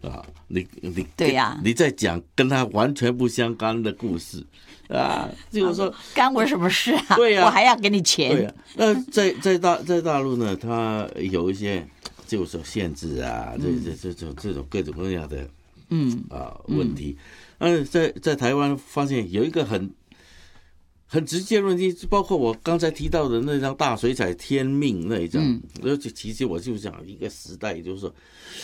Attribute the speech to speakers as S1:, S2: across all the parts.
S1: 啊，
S2: 对呀，
S1: 你在讲跟他完全不相干的故事啊，就是说
S2: 干我什么事啊？
S1: 对呀，
S2: 我还要给你钱。
S1: 对呀，那在大陆呢，它有一些就是说限制啊，这种各种各样的问题。在台湾发现有一个很直接的问题，包括我刚才提到的那张大水彩天命那一张，其实我就讲一个时代，就是说，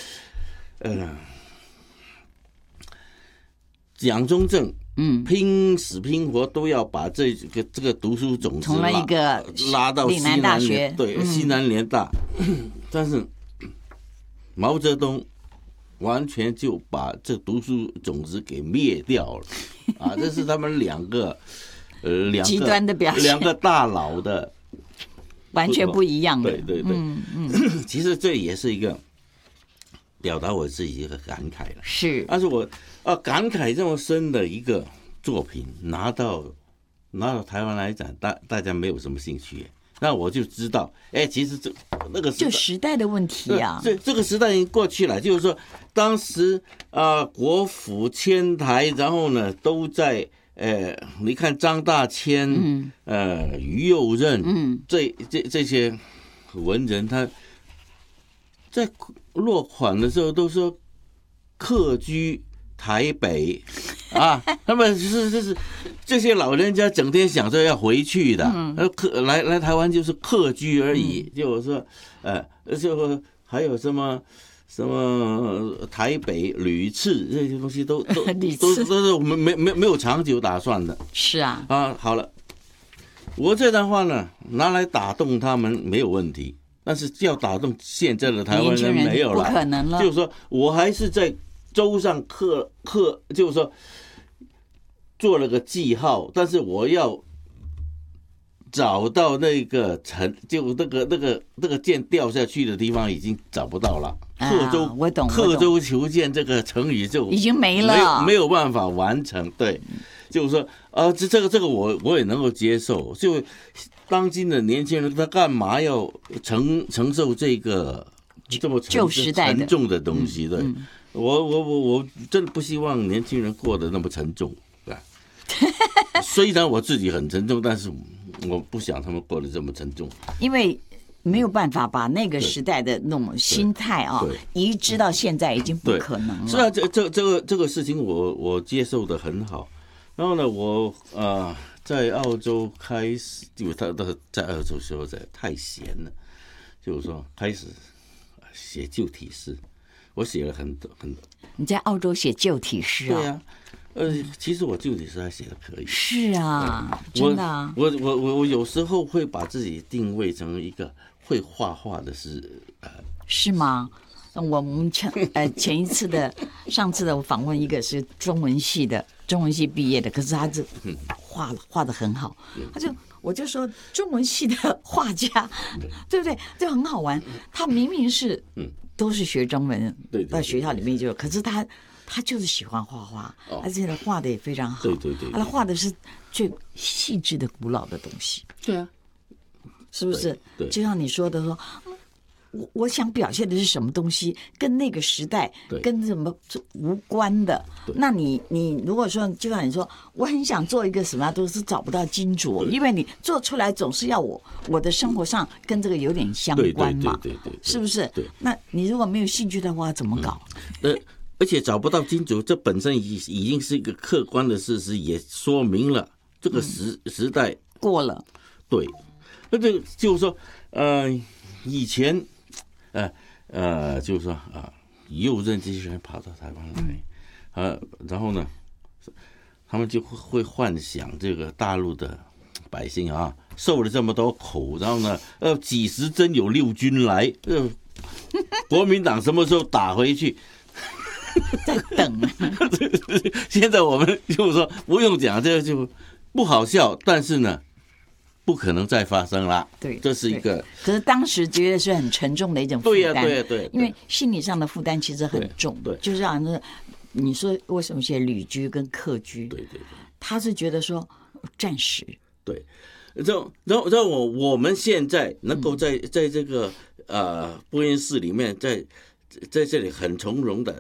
S1: 蒋中正拼死拼活都要把这个读书种子拉到西南大学，对，西南联大，但是毛泽东完全就把这读书种子给灭掉了啊！这是他们两个
S2: 极端的表现，
S1: 两个大佬的
S2: 完全不一样的。
S1: 对，其实这也是一个表达我自己一个感慨了。
S2: 是，
S1: 但是我感慨这么深的一个作品拿到台湾来展，大家没有什么兴趣。那我就知道，其实那个
S2: 就时代的问题啊，
S1: 这个时代已经过去了。就是说，当时国府迁台，然后呢，都在你看张大千，于右任，这些文人，他在落款的时候都说客居台北啊，他们是这些老人家整天想着要回去的，来台湾就是客居而已，就是说，就还有什么台北屡次这些东西都是我们没有长久打算的。
S2: 是啊，
S1: 好了，我这段话呢拿来打动他们没有问题，但是要打动现在的台湾人没有了，
S2: 不可能了。
S1: 就是说我还是在州上刻，就是说做了个记号，但是我要找到那个就那个箭掉下去的地方已经找不到了。刻舟求剑这个成语就
S2: 已经没了，
S1: 没有办法完成。对，就是说这个我也能够接受。就当今的年轻人，他干嘛要承受这个这么沉重的东西？对。我真的不希望年轻人过得那么沉重，对吧？虽然我自己很沉重，但是我不想他们过得这么沉重，
S2: 因为没有办法把那个时代的那种心态移植到现在，已经不可能了。
S1: 是啊，这个事情我接受的很好。然后呢，我在澳洲开始，因为他在澳洲时候太闲了，就是说开始写旧体诗。我写了很多。
S2: 你在澳洲写旧体诗啊？
S1: 对啊，其实我旧体诗还写的可以。
S2: 是啊，真的啊。
S1: 我有时候会把自己定位成一个会画画的
S2: 是吗？我们前一次的上次的我访问一个是中文系毕业的，可是他是画的很好，我就说中文系的画家，对不对？就很好玩。他明明是都是学中文，到学校里面就有，可是他就是喜欢画画，而且他画的也非常好。
S1: 对，
S2: 他画的是最细致的古老的东西。
S1: 对啊，
S2: 是不是？
S1: 对，
S2: 就像你说的说。我想表现的是什么东西，跟那个时代跟什么无关的。那你如果说，就像你说，我很想做一个什么，都是找不到金主，因为你做出来总是要我的生活上跟这个有点相关嘛，
S1: 对，
S2: 是不是？对，那你如果没有兴趣的话，怎么搞？
S1: 而且找不到金主，这本身已经是一个客观的事实，也说明了这个时代
S2: 过了。
S1: 对，那这就是说，以前。就是说右任这些人跑到台湾来，然后呢，他们就会幻想这个大陆的百姓受了这么多苦，然后呢，几时真有六军来，国民党什么时候打回去？
S2: 在等。
S1: 现在我们就是说不用讲，这就不好笑，但是呢。不可能再发生了，
S2: 对，
S1: 这是一个。
S2: 可是当时觉得是很沉重的一种负担，
S1: 对，
S2: 因为心理上的负担其实很重，对，就是好像你说为什么写旅居跟客居？对，他是觉得说暂时，
S1: 对，然后我们现在能够在这个播音室里面，在这里很从容的